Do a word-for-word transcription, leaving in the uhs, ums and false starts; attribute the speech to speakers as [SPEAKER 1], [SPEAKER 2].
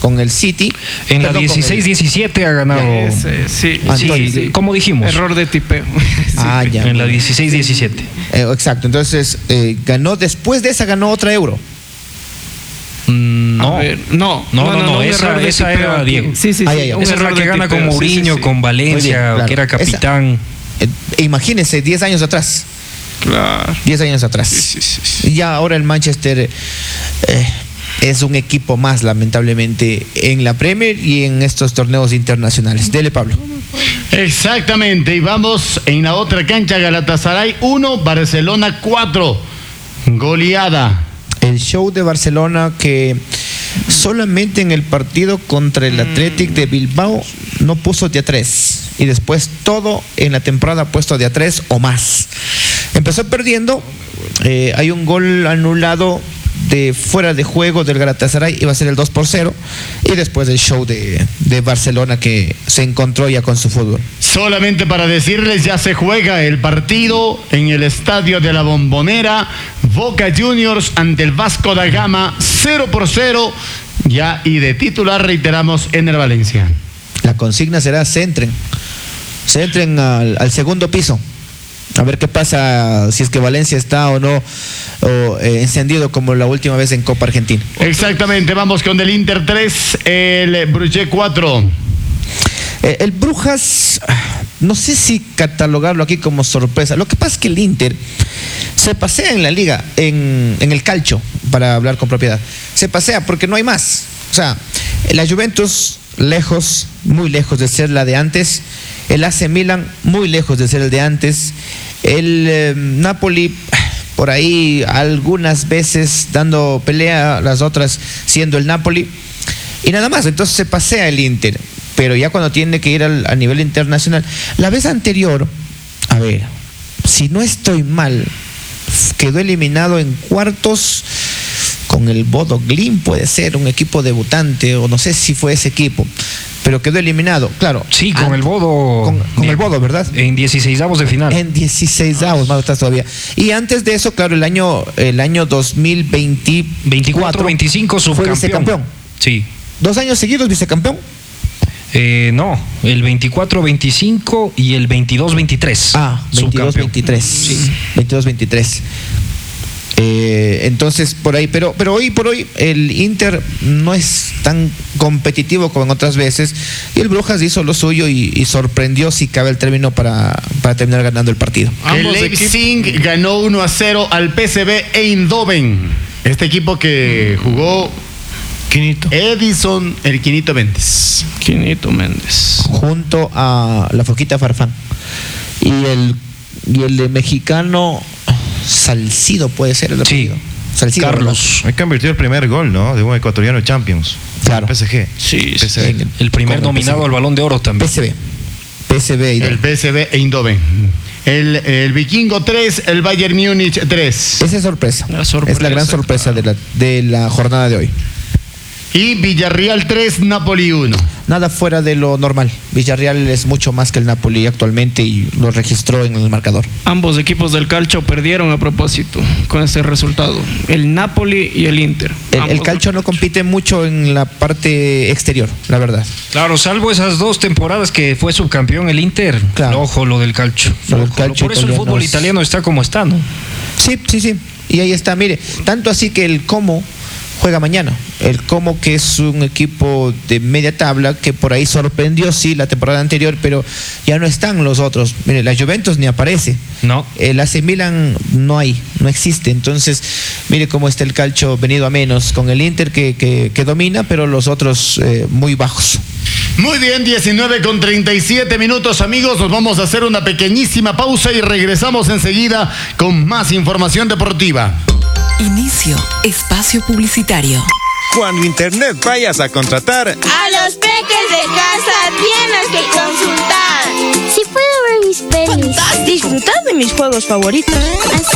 [SPEAKER 1] con el City.
[SPEAKER 2] En Perdón, la dieciséis diecisiete ha ganado.
[SPEAKER 3] Ese, sí,
[SPEAKER 2] sí, sí, como dijimos.
[SPEAKER 3] Error de tipeo. Sí.
[SPEAKER 1] Ah, ya.
[SPEAKER 2] En la dieciséis diecisiete.
[SPEAKER 1] Eh, exacto, entonces eh, ganó, después de esa ganó otra Euro.
[SPEAKER 2] Mm, no.
[SPEAKER 3] Ver, no.
[SPEAKER 2] No, no, no, no, no esa, esa era Diego.
[SPEAKER 3] Sí, sí, sí.
[SPEAKER 1] Ah, ya, ya.
[SPEAKER 2] Esa es la que gana
[SPEAKER 3] tipeo,
[SPEAKER 2] con Mourinho,
[SPEAKER 3] sí, sí, sí.
[SPEAKER 2] con Valencia,
[SPEAKER 1] Bien, claro.
[SPEAKER 2] que era capitán.
[SPEAKER 1] Esa, eh, imagínense, diez años atrás.
[SPEAKER 3] Claro.
[SPEAKER 1] diez años atrás.
[SPEAKER 3] Sí, sí, sí, sí.
[SPEAKER 1] Y ya ahora el Manchester eh, es un equipo más, lamentablemente, en la Premier y en estos torneos internacionales. Dele, Pablo.
[SPEAKER 4] Exactamente, y vamos en la otra cancha, Galatasaray uno, Barcelona cuatro. Goleada.
[SPEAKER 1] El show de Barcelona que solamente en el partido contra el Athletic de Bilbao no puso de a tres. Y después todo en la temporada ha puesto de a tres o más. Empezó perdiendo. Eh, hay un gol anulado de fuera de juego del Galatasaray, iba a ser el dos por cero. Y después el show de, de Barcelona que se encontró ya con su fútbol.
[SPEAKER 4] Solamente para decirles, ya se juega el partido en el estadio de la Bombonera. Boca Juniors ante el Vasco da Gama, cero por cero. Ya, y de titular reiteramos en el Valencia.
[SPEAKER 1] La consigna será centren. Centren al, al segundo piso. A ver qué pasa, si es que Valencia está o no o, eh, encendido como la última vez en Copa Argentina.
[SPEAKER 4] Exactamente, vamos con el Inter tres, el Bruges cuatro.
[SPEAKER 1] Eh, el Brujas, no sé si catalogarlo aquí como sorpresa. Lo que pasa es que el Inter se pasea en la liga, en, en el calcio, para hablar con propiedad. Se pasea porque no hay más. O sea, la Juventus, lejos, muy lejos de ser la de antes. El A C Milan, muy lejos de ser el de antes. El eh, Napoli, por ahí algunas veces dando pelea, las otras siendo el Napoli. Y nada más, entonces se pasea el Inter. Pero ya cuando tiene que ir al, a nivel internacional. La vez anterior, a ver, si no estoy mal, quedó eliminado en cuartos con el Bodo Glimt, puede ser, un equipo debutante, o no sé si fue ese equipo. Pero quedó eliminado, claro.
[SPEAKER 2] Sí, con el Bodo.
[SPEAKER 1] Con, con el Bodo, ¿verdad?
[SPEAKER 2] En dieciseisavos de final.
[SPEAKER 1] En dieciseisavos, más estás todavía. Y antes de eso, claro, el año el año dos mil veinte,
[SPEAKER 2] veinticuatro veinticinco subcampeón.
[SPEAKER 1] Fue vicecampeón.
[SPEAKER 2] Sí.
[SPEAKER 1] ¿Dos años seguidos vicecampeón?
[SPEAKER 2] Eh, no, el veinticuatro veinticinco y el veintidós veintitrés.
[SPEAKER 1] Ah, veintidós veintitrés. Sí. veintidós veintitrés. Eh, entonces por ahí, pero pero hoy por hoy el Inter no es tan competitivo como en otras veces y el Brujas hizo lo suyo y, y sorprendió, si cabe el término, para, para terminar ganando el partido.
[SPEAKER 4] El Leipzig ganó uno a cero al P S V Eindhoven. Este equipo que jugó
[SPEAKER 3] Quinito.
[SPEAKER 4] Edison, el Quinito Méndez.
[SPEAKER 3] Quinito Méndez.
[SPEAKER 1] Junto a la Foquita Farfán. Y el, y el de mexicano Salcido puede ser el apellido.
[SPEAKER 2] Sí.
[SPEAKER 1] Salcido,
[SPEAKER 2] Carlos.
[SPEAKER 5] Ahí convirtió el primer gol, ¿no? De un ecuatoriano Champions.
[SPEAKER 1] Claro.
[SPEAKER 5] P S G.
[SPEAKER 3] Sí,
[SPEAKER 5] P S G.
[SPEAKER 1] El,
[SPEAKER 2] El primer nominado al Balón de Oro también.
[SPEAKER 1] P S V. P S V.
[SPEAKER 4] El P S V Eindhoven. El, el Vikingo tres, el Bayern Múnich tres.
[SPEAKER 1] Esa es sorpresa.
[SPEAKER 3] La sorpresa,
[SPEAKER 1] es la gran sorpresa de la, de la jornada de hoy.
[SPEAKER 4] Y Villarreal tres, Napoli uno.
[SPEAKER 1] Nada fuera de lo normal. Villarreal es mucho más que el Napoli actualmente y lo registró en el marcador.
[SPEAKER 3] Ambos equipos del calcio perdieron a propósito con este resultado. El Napoli y el Inter.
[SPEAKER 1] El, el
[SPEAKER 3] Ambos
[SPEAKER 1] calcio no
[SPEAKER 3] del
[SPEAKER 1] compite mucho en la parte exterior, la verdad.
[SPEAKER 2] Claro, salvo esas dos temporadas que fue subcampeón el Inter.
[SPEAKER 1] Claro.
[SPEAKER 2] Ojo, lo del calcio.
[SPEAKER 1] Lo del
[SPEAKER 2] Ojo,
[SPEAKER 1] calcio
[SPEAKER 2] por eso el
[SPEAKER 1] italiano
[SPEAKER 2] fútbol
[SPEAKER 1] es-
[SPEAKER 2] italiano está como está, ¿no?
[SPEAKER 1] Sí, sí, sí. Y ahí está, mire, tanto así que el Como juega mañana. El Como, que es un equipo de media tabla, que por ahí sorprendió, sí, la temporada anterior, pero ya no están los otros. Mire, la Juventus ni aparece.
[SPEAKER 2] No.
[SPEAKER 1] El A C Milan no hay, no existe. Entonces, mire cómo está el calcio venido a menos, con el Inter que, que, que domina, pero los otros eh, muy bajos.
[SPEAKER 4] Muy bien, diecinueve con treinta y siete minutos, amigos. Nos vamos a hacer una pequeñísima pausa y regresamos enseguida con más información deportiva.
[SPEAKER 6] Inicio espacio publicitario.
[SPEAKER 7] Cuando internet vayas a contratar,
[SPEAKER 8] A los peques de casa tienes que consultar.
[SPEAKER 9] Si puedo ver mis pelis,
[SPEAKER 8] Disfrutar de mis juegos favoritos.
[SPEAKER 9] así